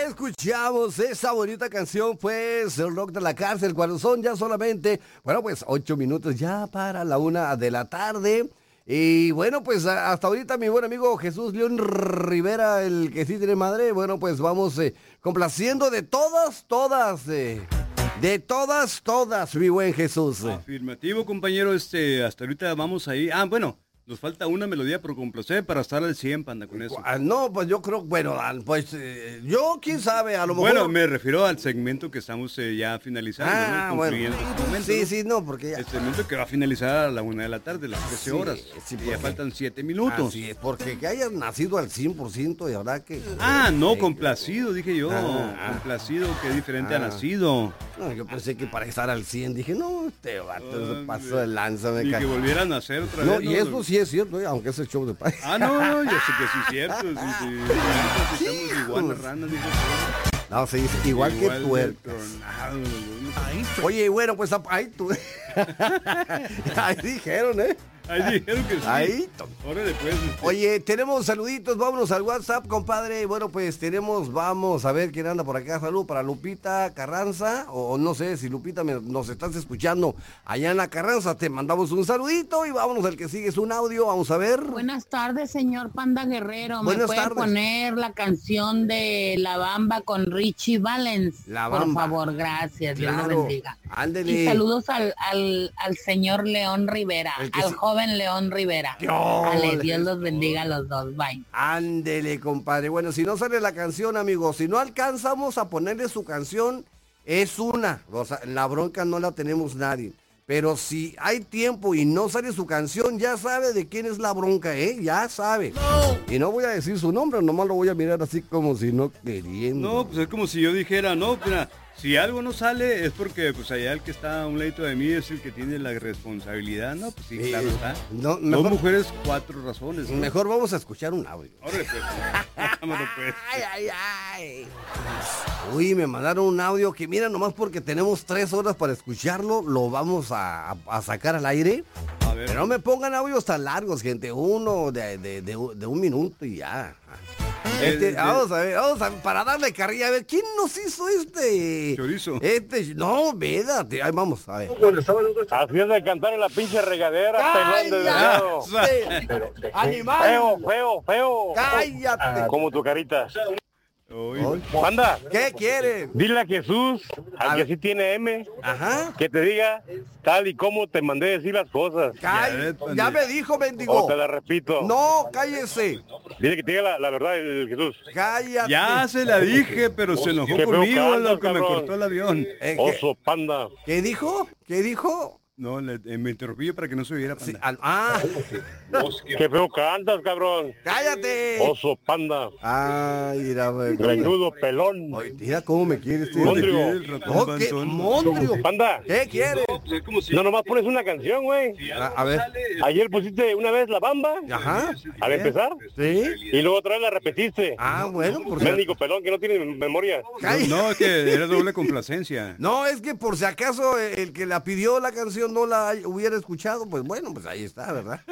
escuchamos esa bonita canción, pues, el rock de la cárcel, cuando son ya solamente, bueno, pues, 8 minutos ya para la 1 de la tarde. Y bueno, pues, hasta ahorita mi buen amigo Jesús León Rivera, el que sí tiene madre, bueno, pues, vamos complaciendo de todas, mi buen Jesús. Afirmativo, compañero, hasta ahorita vamos ahí. Bueno. Nos falta una melodía por complacer para estar al 100, Panda, con eso. No, pues yo creo, bueno, pues yo, quién sabe, a lo mejor... Bueno, me refiero al segmento que estamos ya finalizando, ¿no? Bueno. Momento, sí, ¿no? sí, no, porque ya... El segmento que va a finalizar a la 1 de la tarde, las 13 horas. Sí, y ya faltan 7 minutos. Así es, porque que hayas nacido al 100%, de verdad que... No, complacido, dije yo. Complacido, que diferente ha nacido. No, yo pensé que para estar al 100, dije, no, este vato se pasó de lanza, me Y cae. que volvieran a hacer otra vez. Y eso sí es cierto, aunque es el show de país. No, yo sé que sí es cierto. Sí. Estamos igual, ranas, dijo. No, sí, igual que tuercas. Oye, bueno, pues ahí tú. Ahí dijeron, Ahí dijeron que sí. Órale, pues. Oye, tenemos saluditos, vámonos al WhatsApp, compadre. Bueno, pues vamos a ver quién anda por acá. Salud para Lupita Carranza, o no sé si Lupita nos estás escuchando allá en la Carranza. Te mandamos un saludito y vámonos al que sigue, es un audio, vamos a ver. Buenas tardes, señor Panda Guerrero. Buenas ¿Me puede tardes. poner la canción de La Bamba con Richie Valens? La Por Bamba. favor, gracias. Dios Claro. lo bendiga. Ándele. Y saludos al señor León Rivera, al joven León Rivera. Ale, Dios los bendiga a los dos. Bye. Ándele, compadre. Bueno, si no sale la canción, amigos, si no alcanzamos a ponerle su canción, es una. O sea, la bronca no la tenemos nadie. Pero si hay tiempo y no sale su canción, ya sabe de quién es la bronca, ya sabe. Y no voy a decir su nombre, nomás lo voy a mirar así como si no queriendo. No, pues es como si yo dijera, no, mira, si algo no sale es porque pues allá el que está a un ladito de mí es el que tiene la responsabilidad, ¿no? Pues sí, claro está. No, Dos mujeres, 4 razones, ¿no? Mejor vamos a escuchar un audio. Órale, pues. Vámonos, pues. Ay. Uy, me mandaron un audio que mira, nomás porque tenemos 3 horas para escucharlo, lo vamos a sacar al aire. A ver. Pero no me pongan audios tan largos, gente. Uno de 1 minuto y ya. Vamos a ver, para darle carrilla, a ver, ¿quién nos hizo chorizo? No, védate, ahí vamos, a ver. Así es de cantar en la pinche regadera, pelón de dedo. ¡Animal! Feo. ¡Cállate! Como tu carita. Oye. Panda, ¿Qué quiere? dile a Jesús, al que sí tiene M, Ajá. que te diga tal y como te mandé decir las cosas. Ya me dijo, mendigo. O te la repito. No, cállese. Dile que te diga la verdad, el Jesús. Cállate. Ya se la dije, pero se enojó Qué feo conmigo, cantas, lo que me cabrón. cortó el avión. Oso, Panda. ¿Qué dijo? No, me interrumpí para que no se oyera, Sí, Panda. Qué feo cantas, cabrón. ¡Cállate! Oso, Panda. Ay, mira, güey. Greñudo, pelón. Oye, mira cómo me quieres. Mondrio. El ratón Oh, ¿qué? panzón. Mondrio. Panda, ¿Qué quiere? no nomás pones una canción, güey. A ver. Ayer pusiste una vez La Bamba, Ajá. al empezar, ¿Sí? y luego otra vez la repetiste. Bueno, por si... Médico pelón que no tiene memoria. No, es que era doble complacencia. No, es que por si acaso el que la pidió la canción no la hubiera escuchado, pues bueno, pues ahí está, ¿verdad?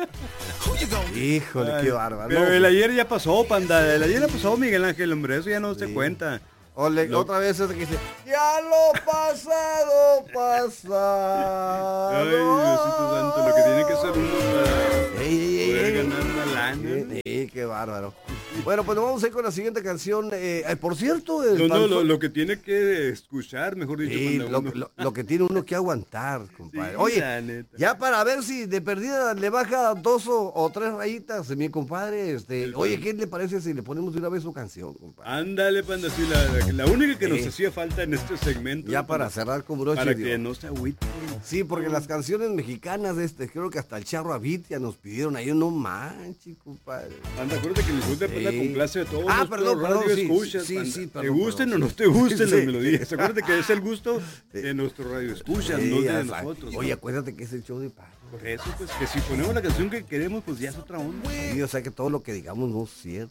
Híjole, qué bárbaro. Pero el ayer ya pasó, Panda. El ayer ya pasó, Miguel Ángel, hombre. Eso ya no se cuenta. Otra vez es que dice, ya lo pasado, pasado. Ay, Diosito santo, lo que tiene que ser uno para poder ganar una lana. Sí, qué bárbaro. Bueno, pues nos vamos a ir con la siguiente canción. Por cierto, Lo que tiene que escuchar, mejor dicho. sí, cuando uno- lo que tiene uno que aguantar, compadre. Sí, Oye, la neta. ya para ver si de perdida le baja 2 o 3 rayitas, mi compadre. Oye, ¿qué le parece si le ponemos de una vez su canción, compadre? Ándale, Panda, sí, la única que nos hacía falta en este segmento. Ya para cerrar con broche. Para digo. que no se agüite. Sí, porque las canciones mexicanas, creo que hasta el Charro Avitia nos pidieron ahí, no manches, compadre. Panda, acuérdate que el gusto de Panda Sí. complace a todos Ah, los perdón, radio sí, escuchas, sí, Panda. sí, Te perdón, gusten perdón. o no te gusten Sí. las melodías. Acuérdate que es el gusto de nuestro radio escuchas, Sí, no ya de sabes. nosotros. Oye, ¿no? acuérdate que es el show de paz. Por eso, pues, que si ponemos la canción que queremos, pues ya es otra onda. Sí, o sea que todo lo que digamos no es cierto.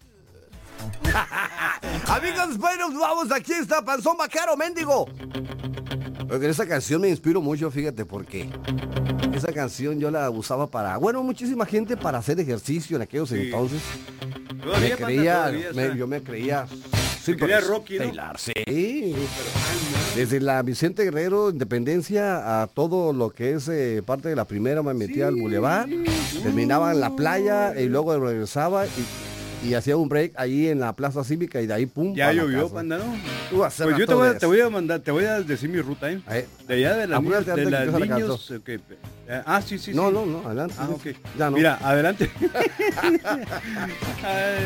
Amigos, bueno, vamos, aquí está Panzón Bacaro, mendigo. Porque esa canción me inspiró mucho, fíjate por qué. Esa canción yo la usaba muchísima gente para hacer ejercicio en aquellos entonces. Todavía, Panda, todavía, Yo me creía Silver Rocky, ¿no? Taylor, sí. Desde la Vicente Guerrero, Independencia, a todo lo que es parte de la primera, me metía al bulevar, terminaba en la playa y luego regresaba y hacía un break ahí en la Plaza Cívica y de ahí pum. Ya llovió, panda, ¿no? Pues yo te voy a mandar, te voy a decir mi ruta, ¿eh? De allá de las niños. Sí. No, adelante. Ah, ok. Ya no. Mira, adelante.